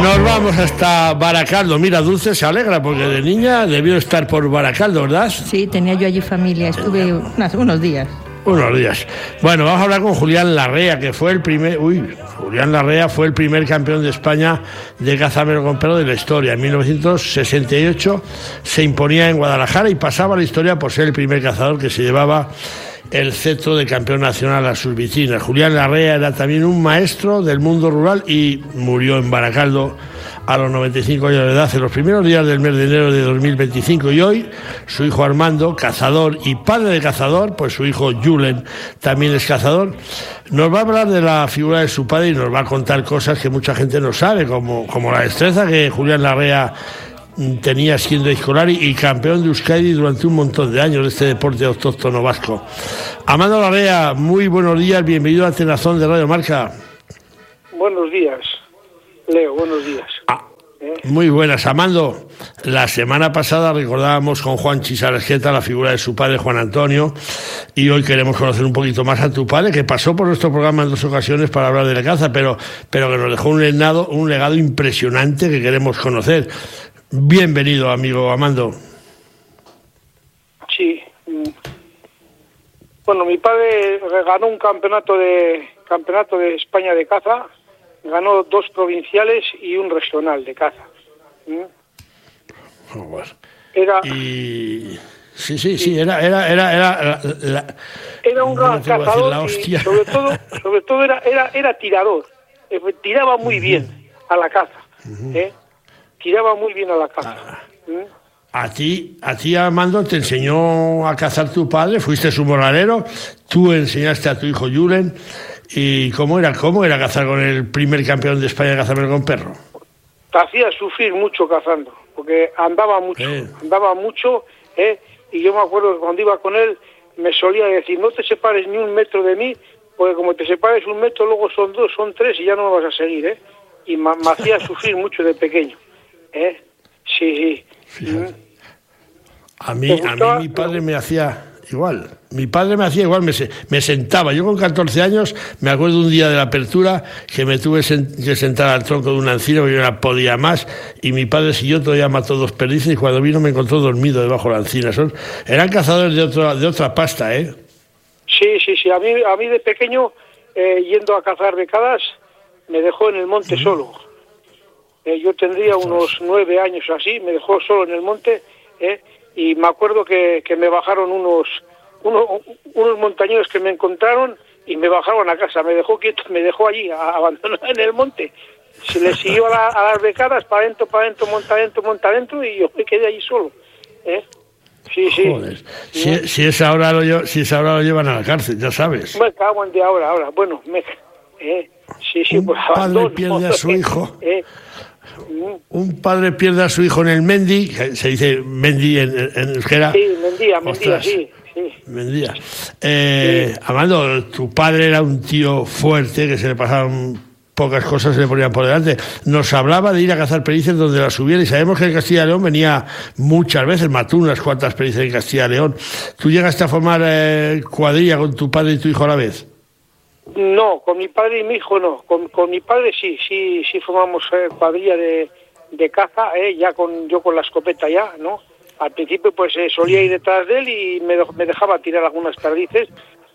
Nos vamos hasta Baracaldo. Mira, Dulce se alegra porque de niña debió estar por Baracaldo, ¿verdad? Sí, tenía yo allí familia, estuve unos días. Unos días. Bueno, vamos a hablar con Julián Larrea, que fue el primer... Julián Larrea fue el primer campeón de España de caza con perro de la historia. En 1968 se imponía en Guadalajara y pasaba a la historia por ser el primer cazador que se llevaba el cetro de campeón nacional a sus vicinas. Julián Larrea era también un maestro del mundo rural y murió en Baracaldo a los 95 años de edad en los primeros días del mes de enero de 2025. Y hoy su hijo Armando, cazador y padre de cazador, pues su hijo Julen también es cazador, nos va a hablar de la figura de su padre y nos va a contar cosas que mucha gente no sabe, como la destreza que Julián Larrea tenía siendo escolar y campeón de Euskadi durante un montón de años de este deporte autóctono vasco. Armando Larrea, muy buenos días, bienvenido a Tenazón de Radio Marca. Buenos días, Leo, buenos días. Muy buenas, Armando. La semana pasada recordábamos con Juan Chisarejeta la figura de su padre, Juan Antonio, y hoy queremos conocer un poquito más a tu padre, que pasó por nuestro programa en 2 ocasiones para hablar de la caza, pero que nos dejó un legado impresionante que queremos conocer. Bienvenido, amigo Armando. Sí. Bueno, mi padre ganó un campeonato de España de caza, ganó 2 provinciales y un regional de caza. Bueno. Era... Sí, era un gran cazador y sobre todo era tirador. Tiraba muy bien a la caza. Tiraba muy bien a la caza. A ti, Armando, te enseñó a cazar tu padre, fuiste su moralero, tú enseñaste a tu hijo Julen. ¿Y cómo era cazar con el primer campeón de España de cazar con perro? Te hacía sufrir mucho cazando, porque andaba mucho, y yo me acuerdo que cuando iba con él me solía decir, no te separes ni un metro de mí, porque como te separes un metro, luego son 2, son 3 y ya no me vas a seguir, y me hacía sufrir mucho de pequeño, sí. A mí mi padre me hacía igual. Me sentaba. Yo con 14 años me acuerdo un día de la apertura que me tuve que sentar al tronco de una encina porque yo no podía más y mi padre siguió, todavía mató 2 perdices y cuando vino me encontró dormido debajo de la encina. Eran cazadores de otra pasta, ¿eh? Sí. A mí de pequeño, yendo a cazar becadas, me dejó en el monte solo. Yo tendría unos 9 años así, me dejó solo en el monte, y me acuerdo que me bajaron unos montañeros que me encontraron y me bajaron a casa, me dejó quieto, me dejó allí, abandonado en el monte. Se le siguió a las becadas, para adentro, monta adentro, y yo me quedé allí solo. Sí. Joder. Si es ahora lo llevan a la cárcel, ya sabes. Me cago en de ahora. Bueno, sí, pues abandono. Padre pierde a su hijo. Un padre pierde a su hijo en el Mendi, se dice Mendi en euskera. Sí, Mendía, sí. Mendía. Armando, tu padre era un tío fuerte, que se le pasaban pocas cosas, se le ponían por delante. Nos hablaba de ir a cazar perdices donde las hubiera, y sabemos que en Castilla y León venía muchas veces, mató unas cuantas perdices en Castilla y León. ¿Tú llegaste a formar cuadrilla con tu padre y tu hijo a la vez? No, con mi padre y mi hijo no. Con mi padre sí formamos cuadrilla de caza, yo con la escopeta ya, ¿no? Al principio pues solía ir detrás de él y me dejaba tirar algunas perdices,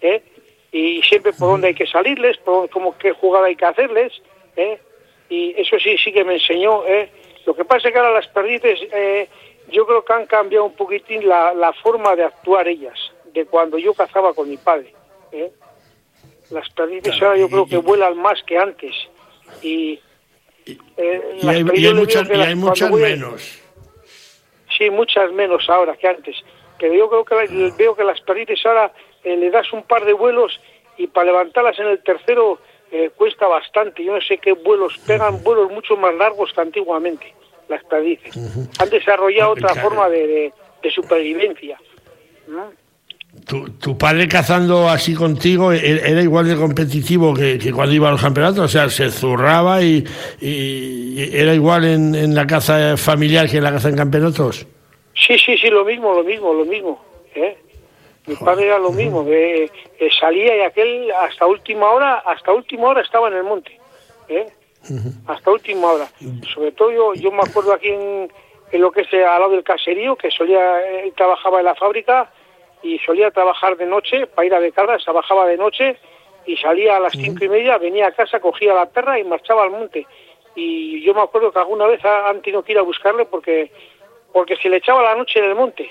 y siempre por dónde hay que salirles, por cómo qué jugada hay que hacerles, y eso sí que me enseñó. Lo que pasa es que ahora las perdices, yo creo que han cambiado un poquitín la forma de actuar ellas, de cuando yo cazaba con mi padre, Las perdices ahora yo creo que vuelan más que antes. Y hay muchas menos. Sí, muchas menos ahora que antes. Pero yo creo que veo que las perdices ahora le das un par de vuelos y para levantarlas en el tercero cuesta bastante. Yo no sé qué vuelos, pegan vuelos mucho más largos que antiguamente, las perdices. Han desarrollado otra forma de supervivencia. ¿Tu padre cazando así contigo era igual de competitivo que cuando iba a los campeonatos? O sea, se zurraba y era igual en la caza familiar que en la caza en campeonatos. Sí, lo mismo. Mi padre era lo mismo, salía y aquel hasta última hora estaba en el monte. hasta última hora. Sobre todo yo me acuerdo aquí en lo que es al lado del caserío, que él trabajaba en la fábrica y solía trabajar de noche para ir a becadas, trabajaba de noche y salía a las 5:30, venía a casa, cogía la perra y marchaba al monte. Y yo me acuerdo que alguna vez han tenido que ir a buscarle porque se le echaba la noche en el monte.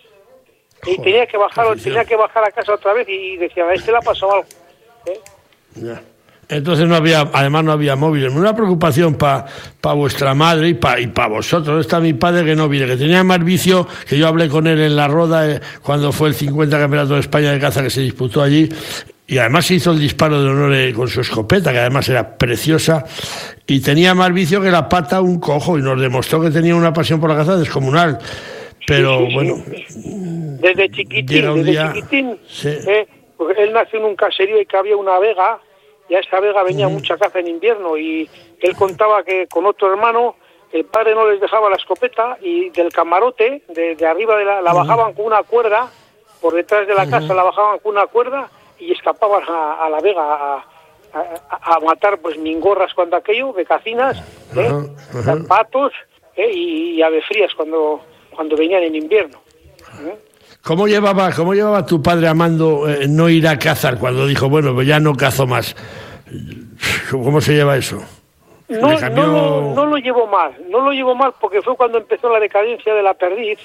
Y tenía que bajar a casa otra vez y decía, a este le ha pasado algo. Ya. Entonces además no había móviles. Una preocupación para vuestra madre y para vosotros. Está mi padre que no viene, que tenía más vicio, que yo hablé con él en la Roda cuando fue el 50 Campeonato de España de caza que se disputó allí. Y además se hizo el disparo de honor con su escopeta, que además era preciosa, y tenía más vicio que la pata un cojo, y nos demostró que tenía una pasión por la caza descomunal. Pero bueno, desde chiquitín, sí. Porque él nació en un caserío y que había una vega, y a esa vega venía mucha caza en invierno, y él contaba que con otro hermano el padre no les dejaba la escopeta, y del camarote, de arriba la bajaban con una cuerda, por detrás de la casa la bajaban con una cuerda, y escapaban a la vega a matar pues mingorras cuando aquello, becacinas, patos y ave frías cuando venían en invierno. ¿Cómo llevaba tu padre Amando no ir a cazar cuando dijo, bueno, pues ya no cazo más? ¿Cómo se lleva eso? No lo llevó mal porque fue cuando empezó la decadencia de la perdiz.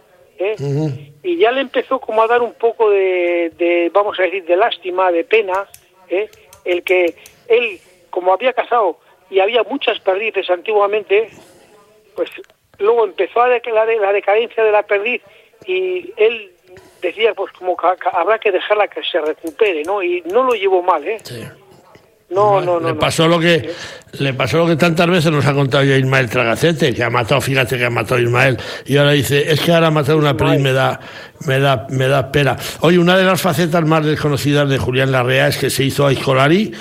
Y ya le empezó como a dar un poco de vamos a decir, de lástima, de pena, el que él, como había cazado y había muchas perdices antiguamente, pues luego empezó la decadencia de la perdiz y él decía, pues como que habrá que dejarla que se recupere, ¿no? Y no lo llevó mal, Sí. No. Le pasó lo que tantas veces nos ha contado ya Ismael Tragacete, que ha matado a Ismael, y ahora dice, es que ahora matar una perdiz me da pena. Oye, una de las facetas más desconocidas de Julián Larrea es que se hizo a Escolari,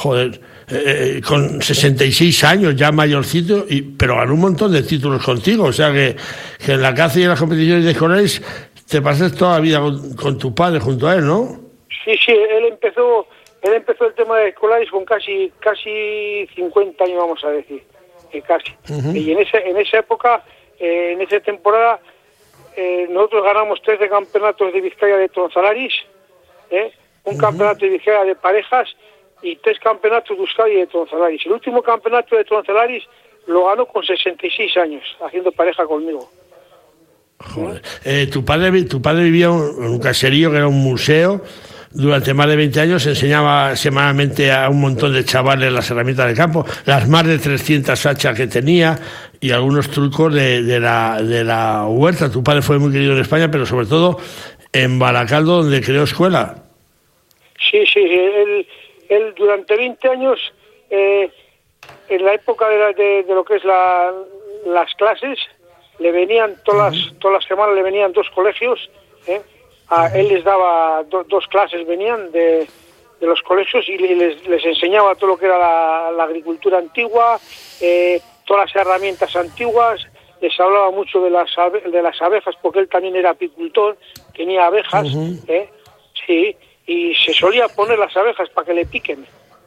con 66 años, ya mayorcito, pero ganó un montón de títulos contigo, o sea que en la caza y en las competiciones de Escolari te pasaste toda la vida con tu padre junto a él, ¿no? Sí, él empezó el tema de Escolaris con casi 50 años, vamos a decir, casi. Y en esa época, en esa temporada, nosotros ganamos 13 campeonatos de Vizcaya de Tronzalaris, un campeonato de Vizcaya de parejas y 3 campeonatos de Euskadi de Tronzalaris. El último campeonato de Tronzalaris lo ganó con 66 años, haciendo pareja conmigo. Joder. Tu padre vivía en un caserío que era un museo. Durante más de 20 años enseñaba semanalmente a un montón de chavales las herramientas de campo, las más de 300 hachas que tenía y algunos trucos de la huerta. Tu padre fue muy querido en España, pero sobre todo en Baracaldo, donde creó escuela. Sí, él durante 20 años, en la época de lo que es las clases, le venían todas las semanas, le venían 2 colegios, él les daba 2 clases, venían de los colegios y les enseñaba todo lo que era la agricultura antigua, todas las herramientas antiguas, les hablaba mucho de las abejas, porque él también era apicultor, tenía abejas, sí, y se solía poner las abejas para que le piquen.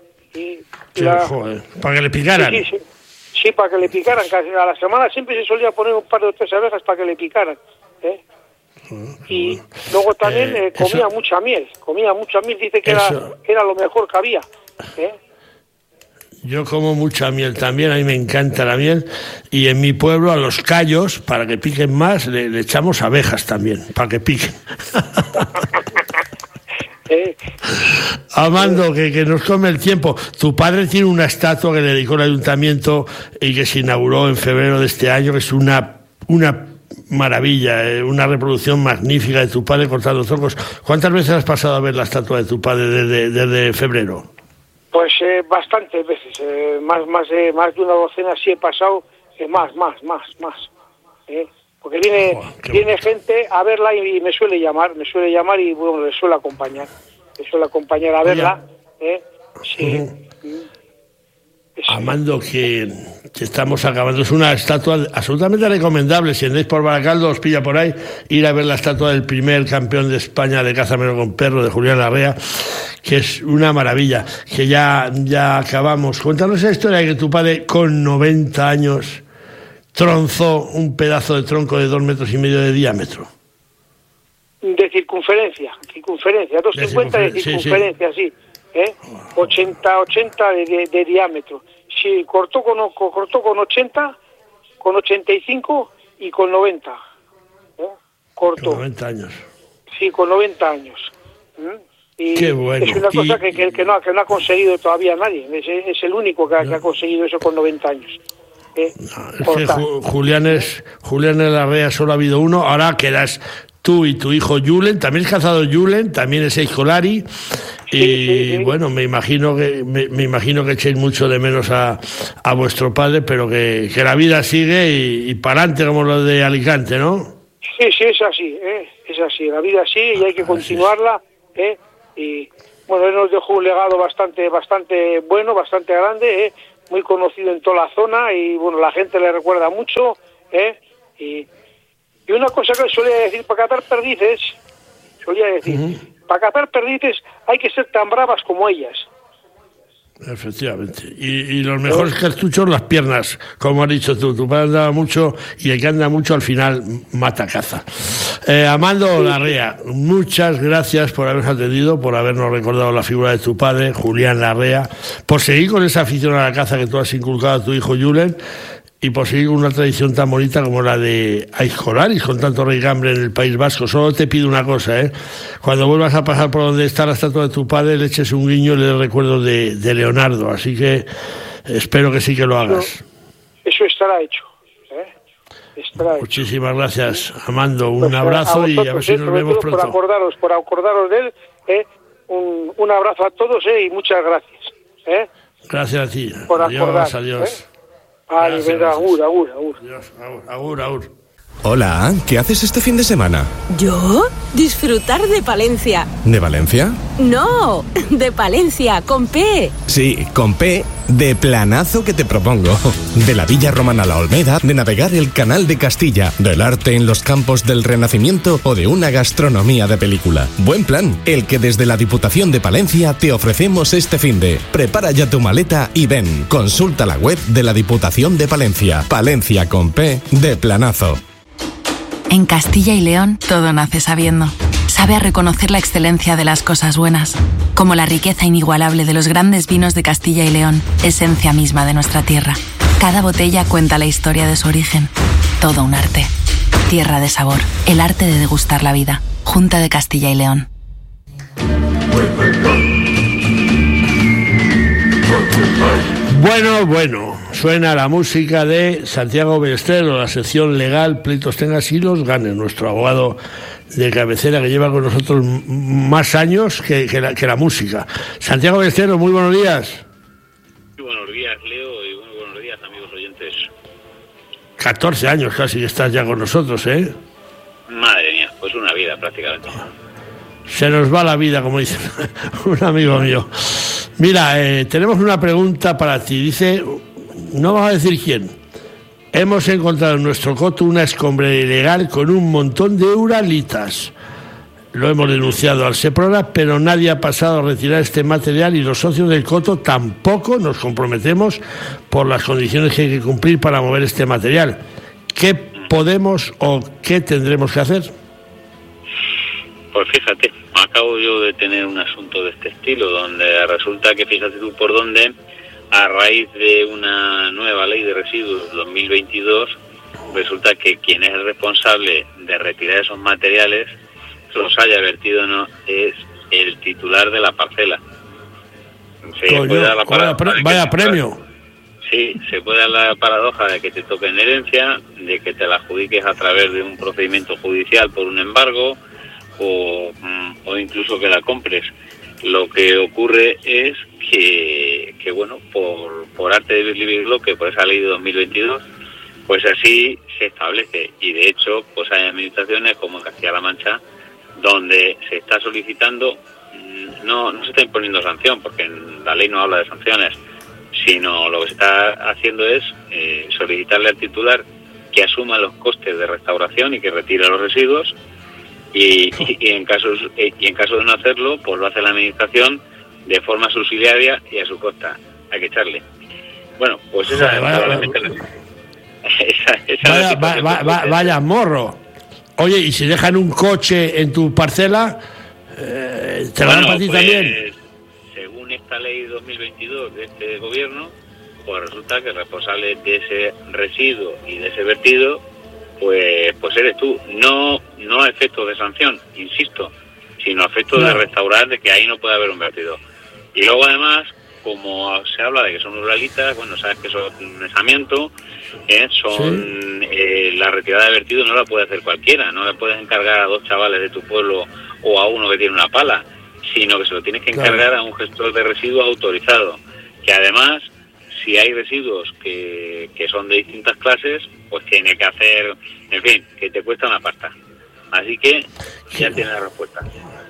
Para que le picaran. Sí, para que le picaran. A la semana siempre se solía poner un par de 3 abejas para que le picaran. Y luego también comía mucha miel, dice que era lo mejor que había. Yo como mucha miel también, a mí me encanta la miel, y en mi pueblo a los callos, para que piquen más, le echamos abejas también, para que piquen. Amando, que nos come el tiempo. Tu padre tiene una estatua que le dedicó el ayuntamiento y que se inauguró en febrero de este año, que es una maravilla, una reproducción magnífica de tu padre cortando troncos. ¿Cuántas veces has pasado a ver la estatua de tu padre desde febrero? Pues bastantes veces, más de una docena sí he pasado, más. Porque viene gente a verla y me suele llamar y bueno, le suele acompañar a verla, sí. Amando, que estamos acabando. Es una estatua absolutamente recomendable. Si andáis por Baracaldo, os pilla por ahí, ir a ver la estatua del primer campeón de España de caza menor con perro, de Julián Larrea, que es una maravilla. Que ya acabamos. Cuéntanos esa historia de que tu padre, con 90 años, tronzó un pedazo de tronco de 2,5 metros de diámetro. De circunferencia, 250 de circunferencia, sí. 80 de diámetro. Sí, cortó con 80, con 85 y con 90. Cortó. Con 90 años. Sí, con 90 años. Y qué bueno. Es una cosa que no ha conseguido todavía nadie. Es el único que ha conseguido eso con 90 años. Es que Julián Larrea solo ha habido uno. Ahora quedas tú y tu hijo Julen. También es cazador Julen, también es escolari. Y bueno, me imagino que echéis mucho de menos a vuestro padre, pero que la vida sigue y para adelante, como lo de Alicante, ¿no? Sí, es así, la vida sigue y hay que continuarla, y bueno, él nos dejó un legado bastante bueno, bastante grande, muy conocido en toda la zona, y bueno, la gente le recuerda mucho, y una cosa que él solía decir, para cazar perdices, para cazar perdices hay que ser tan bravas como ellas. Efectivamente. Y los mejores cartuchos, las piernas, como has dicho tú. Tu padre andaba mucho y el que anda mucho al final mata caza. Amando Larrea, muchas gracias por habernos atendido, por habernos recordado la figura de tu padre, Julián Larrea, por seguir con esa afición a la caza que tú has inculcado a tu hijo Julen, y por seguir con una tradición tan bonita como la de Aizcolaris, con tanto raigambre en el País Vasco. Solo te pido una cosa, cuando vuelvas a pasar por donde está la estatua de tu padre, le eches un guiño y le des recuerdo de Leonardo, así que espero que sí que lo hagas. Eso estará hecho. Muchísimas gracias, Amando, un abrazo y a ver si nos vemos pronto. Por acordaros de él, un abrazo a todos, y muchas gracias. Gracias a ti. Por Adiós. Vale, venga, agur. Adiós, agur. Hola, ¿qué haces este fin de semana? ¿Yo? Disfrutar de Palencia. ¿De Valencia? No, de Palencia, con P. Sí, con P, de planazo que te propongo. De la Villa Romana La Olmeda, de navegar el Canal de Castilla, del arte en los campos del Renacimiento o de una gastronomía de película. Buen plan, el que desde la Diputación de Palencia te ofrecemos este finde. Prepara ya tu maleta y ven. Consulta la web de la Diputación de Palencia. Palencia con P, de planazo. En Castilla y León todo nace sabiendo. Sabe a reconocer la excelencia de las cosas buenas, como la riqueza inigualable de los grandes vinos de Castilla y León, esencia misma de nuestra tierra. Cada botella cuenta la historia de su origen. Todo un arte. Tierra de sabor. El arte de degustar la vida. Junta de Castilla y León. Bueno, suena la música de Santiago Ballesteros, la sección legal, pleitos tengas y los ganes, nuestro abogado de cabecera que lleva con nosotros más años que la música. Santiago Ballesteros, muy buenos días. Muy buenos días, Leo, y muy buenos días, amigos oyentes. 14 años casi que estás ya con nosotros, ¿eh? Madre mía, pues una vida prácticamente. Se nos va la vida, como dice un amigo mío. Mira, tenemos una pregunta para ti. Dice, no vamos a decir quién. Hemos encontrado en nuestro coto una escombrera ilegal con un montón de uralitas. Lo hemos denunciado al Seprona, pero nadie ha pasado a retirar este material y los socios del coto tampoco nos comprometemos por las condiciones que hay que cumplir para mover este material. ¿Qué podemos o qué tendremos que hacer? Pues fíjate, acabo yo de tener un asunto de este estilo, donde resulta que, fíjate tú por dónde, a raíz de una nueva ley de residuos 2022, resulta que quien es el responsable de retirar esos materiales, los haya vertido no, es el titular de la parcela. Vaya premio. Sí, se puede dar la paradoja de que te toque en herencia, de que te la adjudiques a través de un procedimiento judicial por un embargo, o incluso que la compres. Lo que ocurre es que bueno, por arte de vivirlo, que por esa ley de 2022, pues así se establece. Y de hecho, pues hay administraciones como en Castilla-La Mancha, donde se está solicitando, no se está imponiendo sanción, porque la ley no habla de sanciones, sino lo que se está haciendo es solicitarle al titular que asuma los costes de restauración y que retire los residuos, y en caso de no hacerlo, pues lo hace la administración de forma subsidiaria y a su costa. Hay que echarle. Bueno, pues esa es probablemente vaya morro. Oye, y si dejan un coche en tu parcela, ¿te lo dan para ti también? Según esta ley 2022 de este gobierno, pues resulta que el responsable de ese residuo y de ese vertido, pues eres tú. No a efectos de sanción, insisto, sino a efectos de restaurar, de que ahí no puede haber un vertido. Y luego además, como se habla de que son ruralitas, bueno, sabes que son un mesamiento, la retirada de vertido no la puede hacer cualquiera, no le puedes encargar a 2 chavales de tu pueblo o a uno que tiene una pala, sino que se lo tienes que encargar a un gestor de residuos autorizado, que además, si hay residuos que son de distintas clases, pues tiene que hacer, en fin, que te cuesta una pasta. Así que ya tienes la respuesta.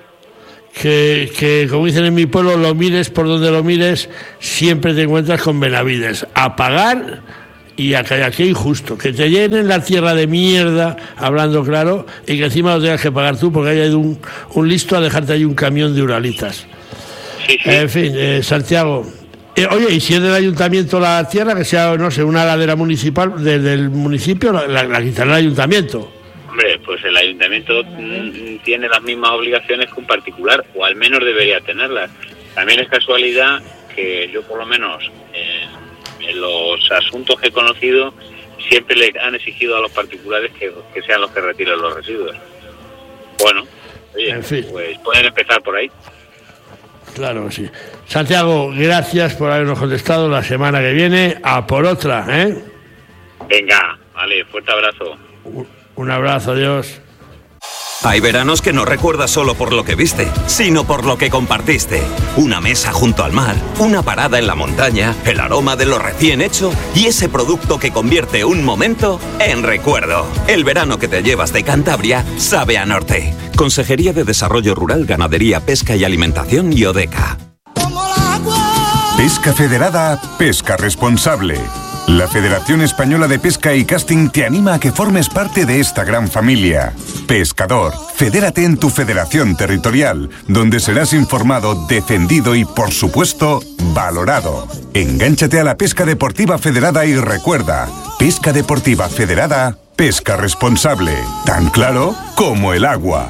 Que como dicen en mi pueblo, lo mires por donde lo mires, siempre te encuentras con Benavides. A pagar y a que aquí injusto. Que te llenen la tierra de mierda, hablando claro, y que encima lo tengas que pagar tú porque haya ido un listo a dejarte ahí un camión de uralitas. Sí. En fin, Santiago. Oye, y si es del ayuntamiento la tierra, que sea, no sé, una ladera municipal del municipio, la quitará el ayuntamiento. Hombre, pues el ayuntamiento tiene las mismas obligaciones que un particular, o al menos debería tenerlas. También es casualidad que yo, por lo menos, en los asuntos que he conocido, siempre le han exigido a los particulares que sean los que retiren los residuos. Bueno, oye, en fin, pues pueden empezar por ahí. Claro que sí. Santiago, gracias por habernos contestado. La semana que viene, a por otra, ¿eh? Venga, vale, fuerte abrazo. Un abrazo, adiós. Hay veranos que no recuerdas solo por lo que viste, sino por lo que compartiste. Una mesa junto al mar, una parada en la montaña, el aroma de lo recién hecho y ese producto que convierte un momento en recuerdo. El verano que te llevas de Cantabria sabe a norte. Consejería de Desarrollo Rural, Ganadería, Pesca y Alimentación y ODECA. Pesca Federada, pesca responsable. La Federación Española de Pesca y Casting te anima a que formes parte de esta gran familia. Pescador, fedérate en tu federación territorial, donde serás informado, defendido y, por supuesto, valorado. Engánchate a la pesca deportiva federada y recuerda, pesca deportiva federada, pesca responsable. Tan claro como el agua.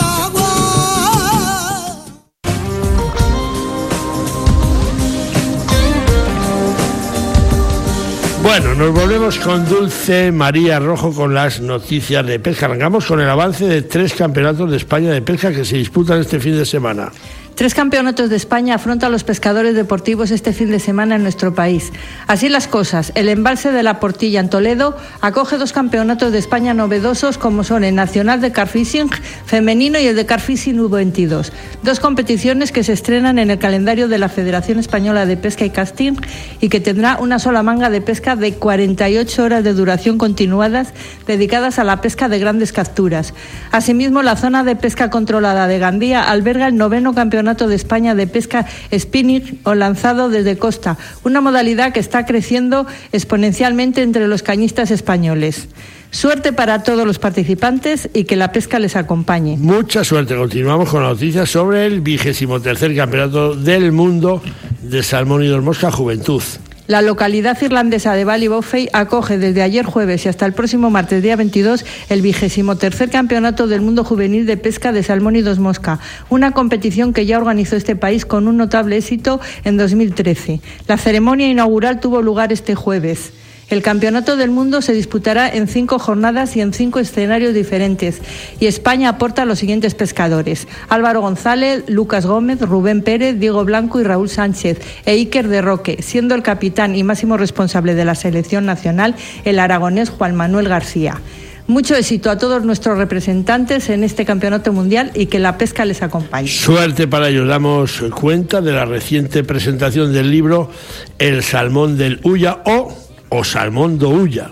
Bueno, nos volvemos con Dulce María Rojo con las noticias de pesca. Arrancamos con el avance de 3 campeonatos de España de pesca que se disputan este fin de semana. 3 campeonatos de España afrontan a los pescadores deportivos este fin de semana en nuestro país. Así las cosas, el embalse de la Portilla en Toledo acoge 2 campeonatos de España novedosos como son el Nacional de Carfishing femenino y el de Carfishing U22. 2 competiciones que se estrenan en el calendario de la Federación Española de Pesca y Casting y que tendrá una sola manga de pesca de 48 horas de duración continuadas dedicadas a la pesca de grandes capturas. Asimismo, la zona de pesca controlada de Gandía alberga el 9º campeonato de España de pesca spinning o lanzado desde costa, una modalidad que está creciendo exponencialmente entre los cañistas españoles. Suerte para todos los participantes y que la pesca les acompañe. Mucha suerte. Continuamos con noticias sobre el 23º Campeonato del Mundo de Salmón y Dos Mosca Juventud. La localidad irlandesa de Ballybofey acoge desde ayer jueves y hasta el próximo martes día 22 el 23º Campeonato del Mundo Juvenil de Pesca de Salmón y Dos Mosca, una competición que ya organizó este país con un notable éxito en 2013. La ceremonia inaugural tuvo lugar este jueves. El Campeonato del Mundo se disputará en 5 jornadas y en 5 escenarios diferentes y España aporta a los siguientes pescadores: Álvaro González, Lucas Gómez, Rubén Pérez, Diego Blanco y Raúl Sánchez e Iker de Roque, siendo el capitán y máximo responsable de la selección nacional el aragonés Juan Manuel García. Mucho éxito a todos nuestros representantes en este campeonato mundial y que la pesca les acompañe. Suerte para ellos. Damos cuenta de la reciente presentación del libro El Salmón del Ulla o Salmón do Ulla.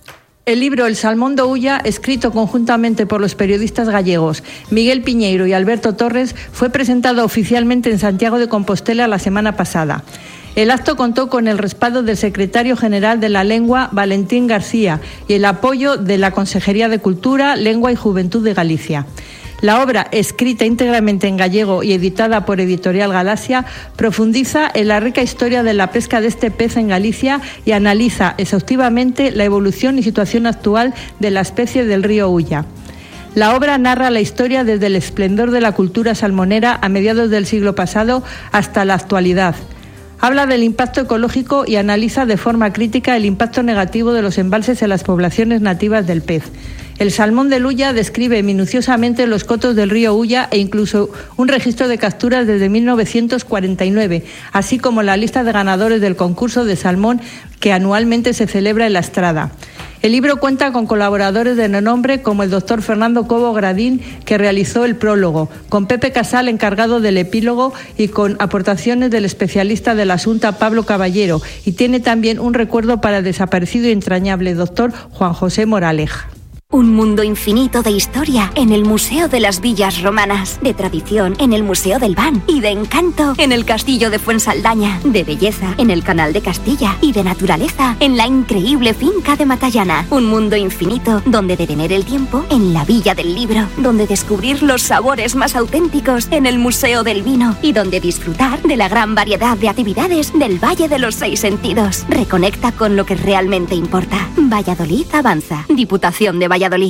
El libro El Salmón do Ulla, escrito conjuntamente por los periodistas gallegos Miguel Piñeiro y Alberto Torres, fue presentado oficialmente en Santiago de Compostela la semana pasada. El acto contó con el respaldo del secretario general de la Lengua, Valentín García, y el apoyo de la Consejería de Cultura, Lengua y Juventud de Galicia. La obra, escrita íntegramente en gallego y editada por Editorial Galaxia, profundiza en la rica historia de la pesca de este pez en Galicia y analiza exhaustivamente la evolución y situación actual de la especie del río Ulla. La obra narra la historia desde el esplendor de la cultura salmonera a mediados del siglo pasado hasta la actualidad. Habla del impacto ecológico y analiza de forma crítica el impacto negativo de los embalses en las poblaciones nativas del pez. El salmón del Ulla describe minuciosamente los cotos del río Ulla e incluso un registro de capturas desde 1949, así como la lista de ganadores del concurso de salmón que anualmente se celebra en La Estrada. El libro cuenta con colaboradores de renombre como el doctor Fernando Cobo Gradín, que realizó el prólogo, con Pepe Casal, encargado del epílogo, y con aportaciones del especialista del asunto Pablo Caballero, y tiene también un recuerdo para el desaparecido y entrañable doctor Juan José Moraleja. Un mundo infinito de historia en el Museo de las Villas Romanas, de tradición en el Museo del Ban y de encanto en el Castillo de Fuensaldaña, de belleza en el Canal de Castilla y de naturaleza en la increíble finca de Matallana. Un mundo infinito donde detener el tiempo en la Villa del Libro, donde descubrir los sabores más auténticos en el Museo del Vino y donde disfrutar de la gran variedad de actividades del Valle de los Seis Sentidos. Reconecta con lo que realmente importa. Valladolid avanza. Diputación de Valladolid.